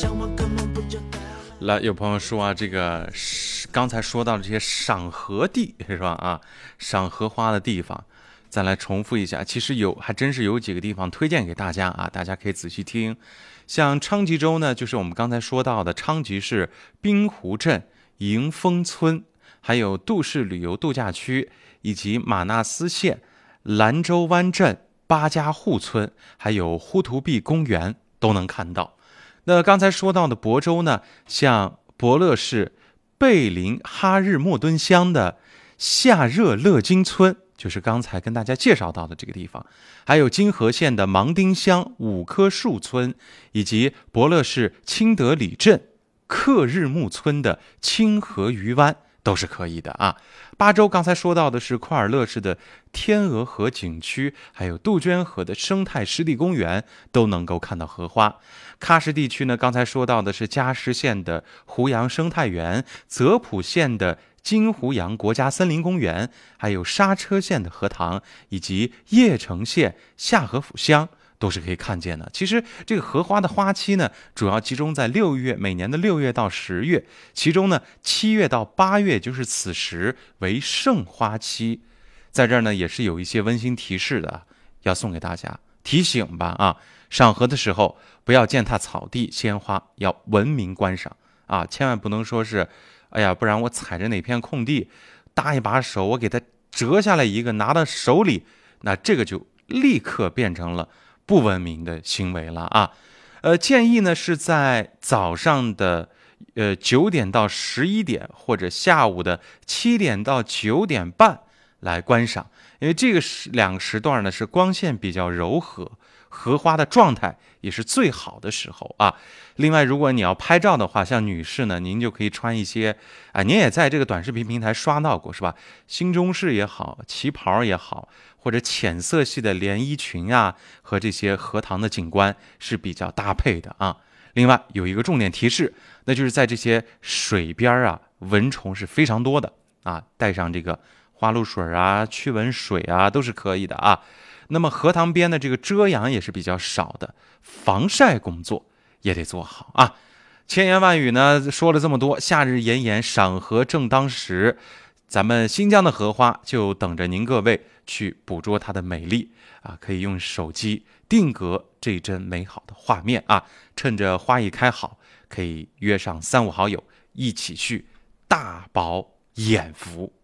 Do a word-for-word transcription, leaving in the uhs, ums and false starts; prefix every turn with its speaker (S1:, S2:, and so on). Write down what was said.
S1: 来，有朋友说啊，这个刚才说到的这些赏荷地是吧？啊，赏荷花的地方，再来重复一下。其实有，还真是有几个地方推荐给大家啊，大家可以仔细听。像昌吉州呢，就是我们刚才说到的昌吉市滨湖镇迎风村，还有杜氏旅游度假区，以及马纳斯县兰州湾镇八家户村，还有呼图壁公园都能看到。那刚才说到的亳州呢，像伯乐市贝林哈日莫敦乡的夏热乐金村，就是刚才跟大家介绍到的这个地方，还有金河县的芒丁乡五棵树村，以及伯乐市清德里镇克日木村的清河鱼湾，都是可以的啊。巴州刚才说到的是库尔勒市的天鹅河景区，还有杜鹃河的生态湿地公园，都能够看到荷花。喀什地区呢，刚才说到的是加什县的湖阳生态园，泽普县的金湖洋国家森林公园，还有刹车县的荷塘，以及叶城县下河府乡，都是可以看见的。其实这个荷花的花期呢，主要集中在六月，每年的六月到十月，其中呢七月到八月就是此时为盛花期。在这儿呢也是有一些温馨提示的，要送给大家，提醒吧啊！赏荷的时候不要践踏草地鲜花，要文明观赏啊！千万不能说是，哎呀，不然我踩着哪片空地，搭一把手，我给它折下来一个拿到手里，那这个就立刻变成了不文明的行为了啊！呃，建议呢是在早上的呃九点到十一点，或者下午的七点到九点半来观赏，因为这个是两个时段呢是光线比较柔和，荷花的状态也是最好的时候啊。另外，如果你要拍照的话，像女士呢，您就可以穿一些啊，您也在这个短视频平台刷到过是吧？新中式也好，旗袍也好，或者浅色系的连衣裙啊，和这些荷塘的景观是比较搭配的啊。另外有一个重点提示，那就是在这些水边啊，蚊虫是非常多的啊，带上这个花露水啊、驱蚊水啊，都是可以的啊。那么荷塘边的这个遮阳也是比较少的，防晒工作也得做好啊。千言万语呢说了这么多，夏日炎炎，赏荷正当时，咱们新疆的荷花就等着您各位去捕捉它的美丽啊！可以用手机定格这一帧美好的画面啊！趁着花一开好，可以约上三五好友一起去大饱眼福。